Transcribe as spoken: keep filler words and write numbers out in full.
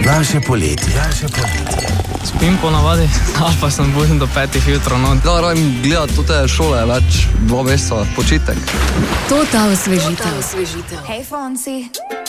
Naše poletje. Naše poletje. Spim po navadi, ali pa sem budim do petih jutro. No. Da, rajem gledati tute šole, več dva meseca, počitek. To ta osvežitev. Hej, Fonsi.